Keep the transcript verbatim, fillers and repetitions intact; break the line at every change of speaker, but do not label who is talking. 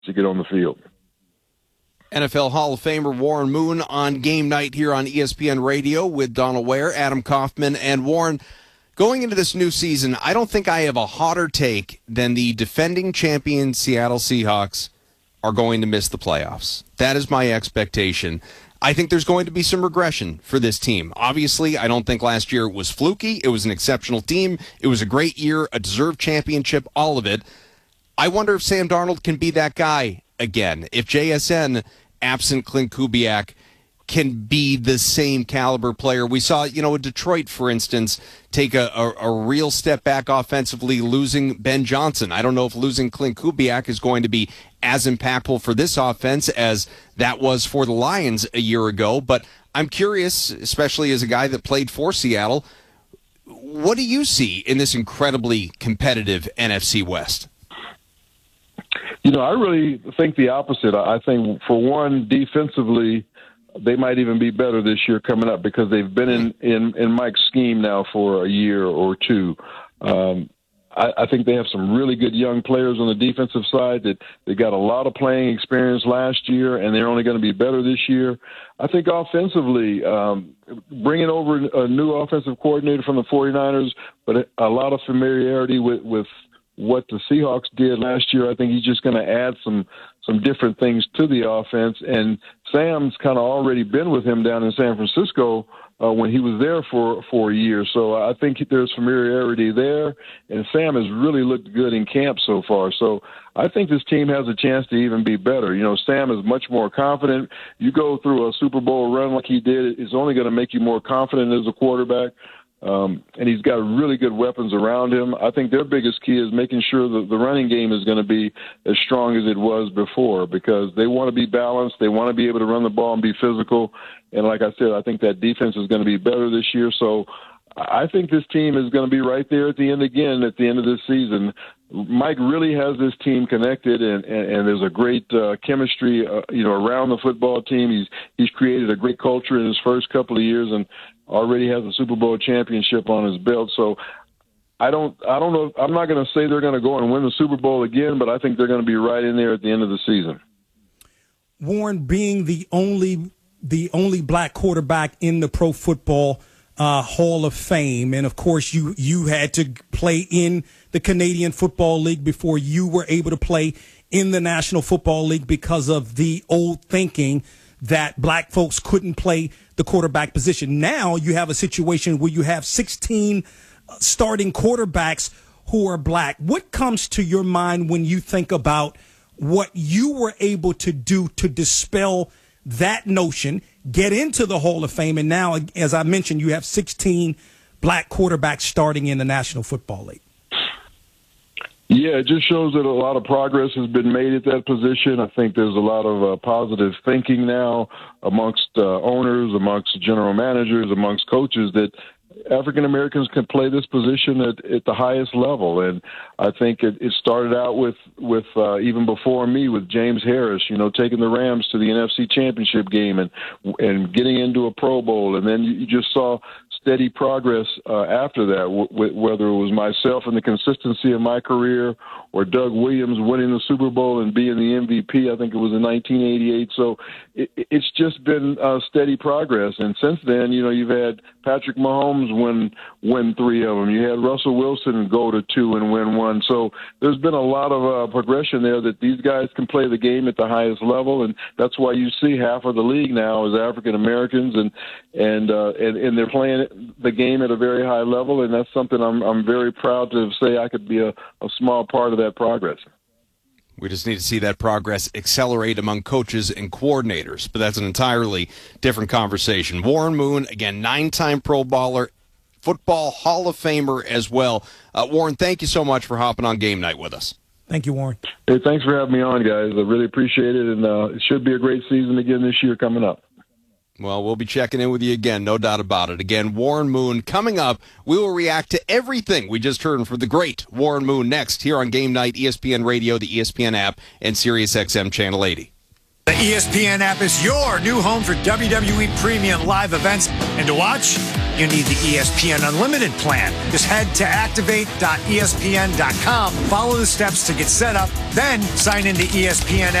to get on the field.
N F L Hall of Famer Warren Moon on Game Night here on E S P N Radio with Donald Ware, Adam Kaufman, and Warren. Going into this new season, I don't think I have a hotter take than the defending champion Seattle Seahawks are going to miss the playoffs. That is my expectation. I think there's going to be some regression for this team. Obviously, I don't think last year was fluky. It was an exceptional team. It was a great year, a deserved championship, all of it. I wonder if Sam Darnold can be that guy again. If J S N, absent Clint Kubiak, can be the same caliber player. We saw, you know, Detroit, for instance, take a, a, a real step back offensively, losing Ben Johnson. I don't know if losing Clint Kubiak is going to be as impactful for this offense as that was for the Lions a year ago. But I'm curious, especially as a guy that played for Seattle, what do you see in this incredibly competitive N F C West?
You know, I really think the opposite. I think, for one, defensively, they might even be better this year coming up because they've been in, in, in Mike's scheme now for a year or two. Um, I, I think they have some really good young players on the defensive side that they got a lot of playing experience last year, and they're only going to be better this year. I think offensively, um, bringing over a new offensive coordinator from the 49ers, but a lot of familiarity with, with what the Seahawks did last year. I think he's just going to add some some different things to the offense. And Sam's kind of already been with him down in San Francisco uh, when he was there for, for a year. So I think there's familiarity there. And Sam has really looked good in camp so far. So I think this team has a chance to even be better. You know, Sam is much more confident. You go through a Super Bowl run like he did, it's only going to make you more confident as a quarterback. Um, and he's got really good weapons around him. I think their biggest key is making sure that the running game is going to be as strong as it was before because they want to be balanced. They want to be able to run the ball and be physical. And like I said, I think that defense is going to be better this year. So I think this team is going to be right there at the end again at the end of this season. Mike really has this team connected, and, and, and there's a great uh, chemistry, uh, you know, around the football team. He's he's created a great culture in his first couple of years, and already has a Super Bowl championship on his belt. So I don't I don't know. I'm not going to say they're going to go and win the Super Bowl again, but I think they're going to be right in there at the end of the season.
Warren, being the only the only black quarterback in the Pro Football Uh, Hall of Fame. And, of course, you, you had to play in the Canadian Football League before you were able to play in the National Football League because of the old thinking that black folks couldn't play the quarterback position. Now you have a situation where you have sixteen starting quarterbacks who are black. What comes to your mind when you think about what you were able to do to dispel that notion, get into the Hall of Fame, and now, as I mentioned, you have sixteen black quarterbacks starting in the National Football League?
Yeah, it just shows that a lot of progress has been made at that position. I think there's a lot of uh, positive thinking now amongst uh, owners, amongst general managers, amongst coaches that African Americans can play this position at, at the highest level. And I think it, it started out with, with uh, even before me, with James Harris, you know, taking the Rams to the N F C Championship game and and getting into a Pro Bowl. And then you, you just saw steady progress uh, after that, w- w- whether it was myself and the consistency of my career or Doug Williams winning the Super Bowl and being the M V P. I think it was in nineteen eighty-eight. So it, it's just been uh, steady progress. And since then, you know, you've had Patrick Mahomes win win three of them. You had Russell Wilson go to two and win one. So there's been a lot of uh, progression there that these guys can play the game at the highest level, and that's why you see half of the league now is African Americans, and and, uh, and and they're playing the game at a very high level, and that's something I'm I'm very proud to say I could be a, a small part of that progress.
We just need to see that progress accelerate among coaches and coordinators, but that's an entirely different conversation. Warren Moon, again, nine-time Pro Bowler, Football Hall of Famer as well. Uh, Warren, thank you so much for hopping on Game Night with us.
Thank you, Warren.
Hey, thanks for having me on, guys. I really appreciate it, and uh, it should be a great season again this year coming up.
Well, we'll be checking in with you again, no doubt about it. Again, Warren Moon coming up. We will react to everything we just heard from the great Warren Moon next here on Game Night, E S P N Radio, the E S P N app, and SiriusXM Channel eighty.
The E S P N app is your new home for W W E premium live events. And to watch, you need the E S P N Unlimited plan. Just head to activate dot E S P N dot com, follow the steps to get set up, then sign into E S P N